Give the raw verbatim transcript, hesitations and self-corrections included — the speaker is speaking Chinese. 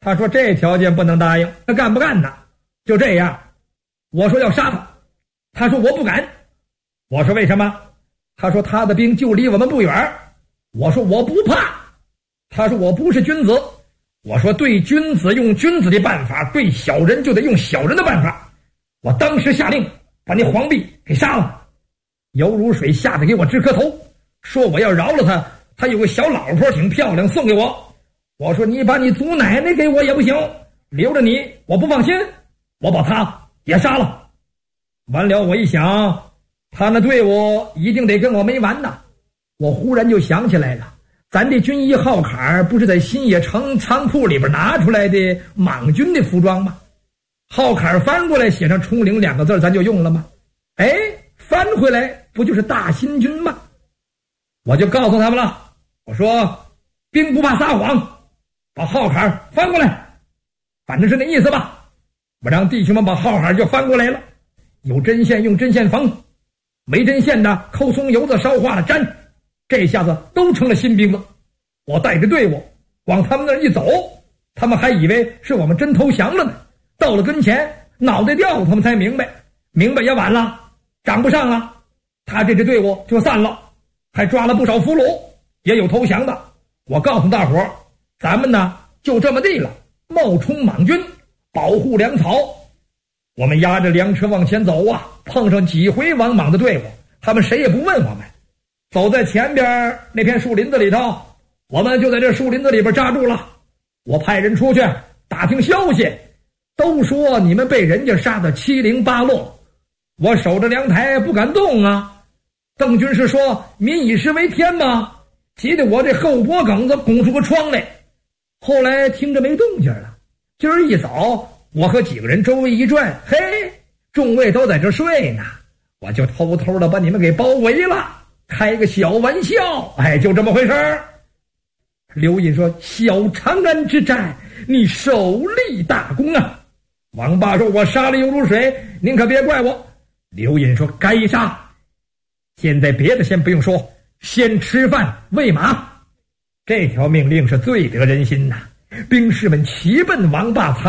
他说这条件不能答应，他干不干呢？就这样，我说要杀他，他说我不敢。我说为什么？他说他的兵就离我们不远。我说我不怕。他说我不是君子。我说对君子用君子的办法，对小人就得用小人的办法。我当时下令把那皇帝给杀了。尤如水吓得给我直磕头，说我要饶了他，他有个小老婆挺漂亮，送给我。我说你把你祖奶奶给我也不行，留着你我不放心，我把他也杀了。完了，我一想他那队伍一定得跟我没完呐。我忽然就想起来了，咱这军医号坎不是在新野城仓库里边拿出来的莽军的服装吗？号坎翻过来写上冲领两个字，咱就用了吗？哎，翻回来不就是大新军吗？我就告诉他们了，我说兵不怕撒谎，把号坎翻过来，反正是那意思吧。我让弟兄们把号坎就翻过来了，有针线用针线缝，没针线的抠松油子烧化了粘，这下子都成了新兵了。我带着队伍往他们那儿一走，他们还以为是我们真投降了呢。到了跟前，脑袋掉了，他们才明白，明白也晚了，赶不上了。他这支队伍就散了，还抓了不少俘虏，也有投降的。我告诉大伙儿，咱们呢就这么地了，冒充莽军，保护粮草。我们押着粮车往前走啊，碰上几回王莽的队伍，他们谁也不问我们。走在前边那片树林子里头，我们就在这树林子里边扎住了。我派人出去打听消息，都说你们被人家杀得七零八落。我守着凉台不敢动啊。邓军士说民以食为天嘛，急得我这后脖梗子拱出个疮来。后来听着没动静了，今儿一早我和几个人周围一转，嘿，众位都在这睡呢，我就偷偷的把你们给包围了，开个小玩笑。哎，就这么回事儿。刘隐说小长安之战你首立大功啊。王八说我杀了尤如水，您可别怪我。刘隐说该杀，现在别的先不用说，先吃饭喂马。这条命令是最得人心呐。兵士们齐奔王霸仓